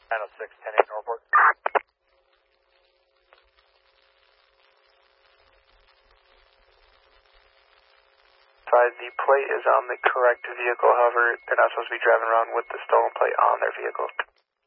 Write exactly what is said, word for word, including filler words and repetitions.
nine oh six, ten eight Norfolk. Five, the plate is on the correct vehicle, however, they're not supposed to be driving around with the stolen plate on their vehicle.